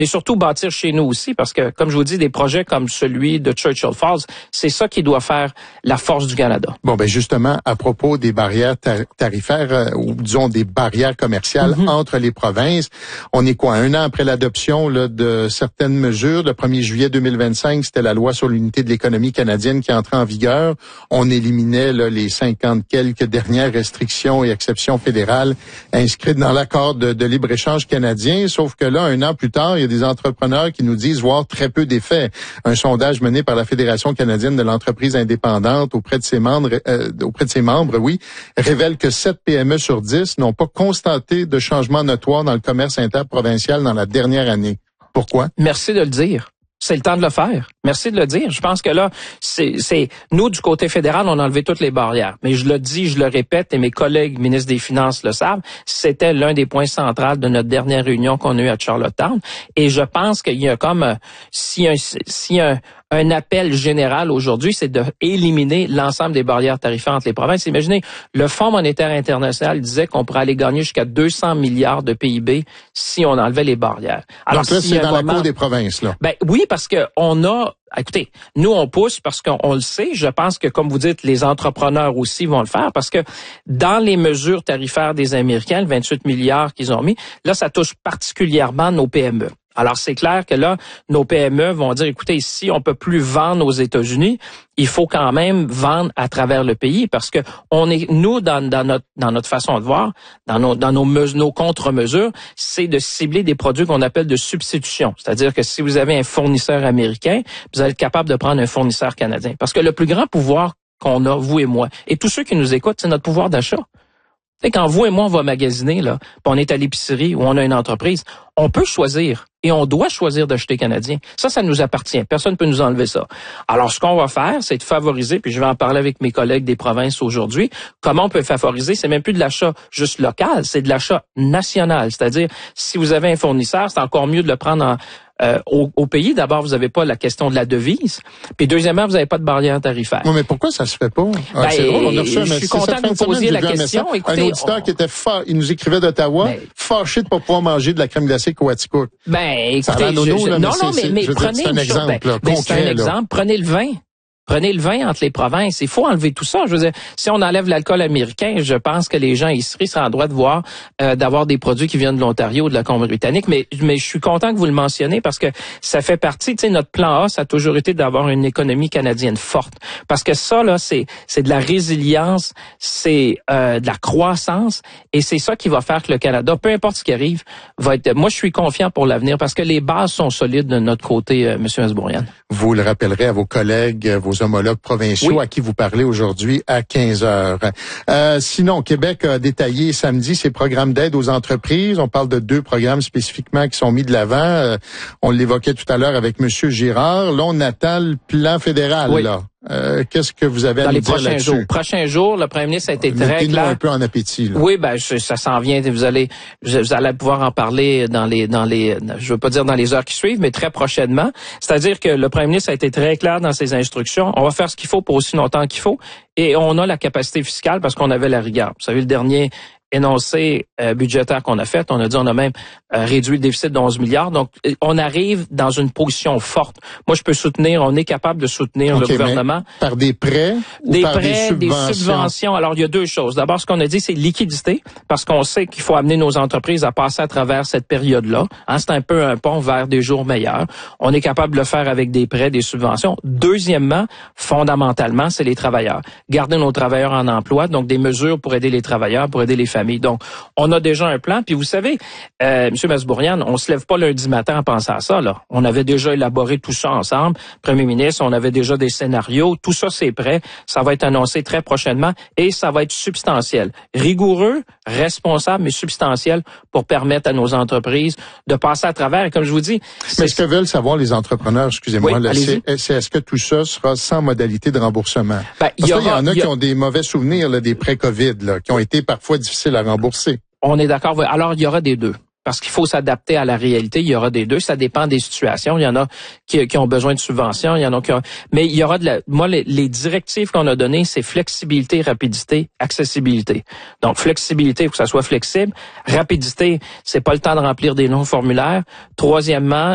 mais surtout bâtir chez nous aussi, parce que, comme je vous dis, des projets comme celui de Churchill Falls, c'est ça qui doit faire la force du Canada. Bon, ben justement, à propos des barrières tarifaires, ou disons des barrières commerciales entre les provinces, on est quoi, 1 an après l'adoption là, de certaines mesures? Le 1er juillet 2025, c'était la loi sur l'unité de l'économie canadienne qui entrait en vigueur. On éliminait là, les 50 quelques dernières restrictions et exceptions fédérales inscrites dans l'accord de libre-échange canadien, sauf que là, 1 an plus tard, il y a des entrepreneurs qui nous disent voir très peu d'effets. Un sondage mené par la Fédération canadienne de l'entreprise indépendante auprès de ses membres, révèle que 7 PME sur 10 n'ont pas constaté de changement notoire dans le commerce interprovincial dans la dernière année. Pourquoi? Merci de le dire. C'est le temps de le faire. Merci de le dire. Je pense que là, c'est nous, du côté fédéral, on a enlevé toutes les barrières. Mais je le dis, je le répète, et mes collègues ministres des Finances le savent, c'était l'un des points centraux de notre dernière réunion qu'on a eue à Charlottetown. Et je pense qu'il y a comme, s'il y a un appel général aujourd'hui, c'est de éliminer l'ensemble des barrières tarifaires entre les provinces. Imaginez, le Fonds monétaire international disait qu'on pourrait aller gagner jusqu'à 200 milliards de PIB si on enlevait les barrières. Alors, donc là, c'est dans la cour des provinces, là. Ben oui, parce que on a, écoutez, nous on pousse parce qu'on le sait. Je pense que, comme vous dites, les entrepreneurs aussi vont le faire parce que dans les mesures tarifaires des Américains, le 28 milliards qu'ils ont mis, là, ça touche particulièrement nos PME. Alors, c'est clair que là, nos PME vont dire, écoutez, si on peut plus vendre aux États-Unis, il faut quand même vendre à travers le pays parce que on est, nous, dans notre façon de voir, dans nos contre-mesures, c'est de cibler des produits qu'on appelle de substitution. C'est-à-dire que si vous avez un fournisseur américain, vous allez être capable de prendre un fournisseur canadien. Parce que le plus grand pouvoir qu'on a, vous et moi, et tous ceux qui nous écoutent, c'est notre pouvoir d'achat. Quand vous et moi, on va magasiner, là, puis on est à l'épicerie ou on a une entreprise, on peut choisir et on doit choisir d'acheter canadien. Ça nous appartient. Personne ne peut nous enlever ça. Alors, ce qu'on va faire, c'est de favoriser, puis je vais en parler avec mes collègues des provinces aujourd'hui, comment on peut favoriser, c'est même plus de l'achat juste local, c'est de l'achat national. C'est-à-dire, si vous avez un fournisseur, c'est encore mieux de le prendre au pays. D'abord, vous n'avez pas la question de la devise. Puis deuxièmement, vous n'avez pas de barrière tarifaire. Oui, mais pourquoi ça se fait pas? C'est drôle, on a reçu je suis content que vous posiez la question. Écoutez, un auditeur qui était il nous écrivait d'Ottawa, fâché de pas pouvoir manger de la crème glacée Coaticook. Écoutez, mais prenez un exemple concret. Prenez le vin. Prenez le vin entre les provinces. Il faut enlever tout ça. Je veux dire, si on enlève l'alcool américain, je pense que les gens ici seraient en droit de voir d'avoir des produits qui viennent de l'Ontario ou de la Colombie-Britannique. Mais je suis content que vous le mentionnez parce que ça fait partie, tu sais, notre plan A, ça a toujours été d'avoir une économie canadienne forte. Parce que ça, là, c'est de la résilience, c'est de la croissance et c'est ça qui va faire que le Canada, peu importe ce qui arrive, va être... Moi, je suis confiant pour l'avenir parce que les bases sont solides de notre côté, M. Masbourian. Vous le rappellerez à vos collègues, vos homologues provinciaux à qui vous parlez aujourd'hui à 15 heures. Sinon, Québec a détaillé samedi ses programmes d'aide aux entreprises. On parle de 2 programmes spécifiquement qui sont mis de l'avant. On l'évoquait tout à l'heure avec M. Girard. Là, on attend le plan fédéral. Là. Qu'est-ce que vous avez à nous dire là-dessus? Dans les prochains jours, le premier ministre a été très clair. Un peu en appétit. Là. Oui, ça s'en vient. Vous allez pouvoir en parler dans les, je veux pas dire dans les heures qui suivent, mais très prochainement. C'est-à-dire que le premier ministre a été très clair dans ses instructions. On va faire ce qu'il faut pour aussi longtemps qu'il faut, et on a la capacité fiscale parce qu'on avait la rigueur. Vous savez, le dernier énoncé budgétaire qu'on a fait, on a dit on a même réduit le déficit de 11 milliards. Donc, on arrive dans une position forte. Moi, je peux soutenir, on est capable de soutenir le gouvernement. Par des prêts ou par des subventions? Alors, il y a 2 choses. D'abord, ce qu'on a dit, c'est liquidité, parce qu'on sait qu'il faut amener nos entreprises à passer à travers cette période-là. C'est un peu un pont vers des jours meilleurs. On est capable de le faire avec des prêts, des subventions. Deuxièmement, fondamentalement, c'est les travailleurs. Garder nos travailleurs en emploi, donc des mesures pour aider les travailleurs, pour aider les familles. Donc, on a déjà un plan. Puis vous savez, M. Masbourian, on se lève pas lundi matin en pensant à ça. Là, on avait déjà élaboré tout ça ensemble. Premier ministre, on avait déjà des scénarios. Tout ça, c'est prêt. Ça va être annoncé très prochainement et ça va être substantiel, rigoureux, responsable, mais substantiel pour permettre à nos entreprises de passer à travers. Et comme je vous dis, mais ce que veulent savoir les entrepreneurs, excusez-moi, c'est est-ce que tout ça sera sans modalité de remboursement? Parce qu'il y en a qui ont des mauvais souvenirs là, des prêts-COVID là, qui ont été parfois difficiles à rembourser. On est d'accord. Alors, il y aura des 2. Parce qu'il faut s'adapter à la réalité, il y aura des 2. Ça dépend des situations. Il y en a qui ont besoin de subventions, il y en a qui ont... Mais il y aura les directives qu'on a données, c'est flexibilité, rapidité, accessibilité. Donc, flexibilité, il faut que ça soit flexible. Rapidité, c'est pas le temps de remplir des longs formulaires. Troisièmement,